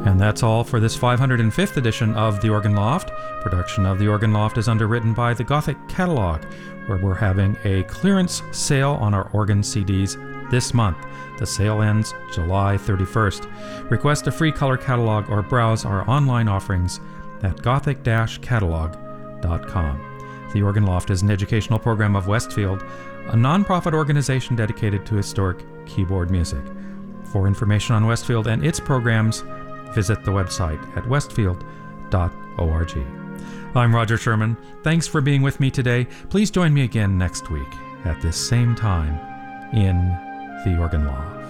And that's all for this 505th edition of The Organ Loft. Production of The Organ Loft is underwritten by the Gothic Catalog, where we're having a clearance sale on our organ CDs this month. The sale ends July 31st. Request a free color catalog or browse our online offerings at gothic-catalog.com. The Organ Loft is an educational program of Westfield, a nonprofit organization dedicated to historic keyboard music. For information on Westfield and its programs, visit the website at westfield.org. I'm Roger Sherman. Thanks for being with me today. Please join me again next week at this same time in The Organ Loft.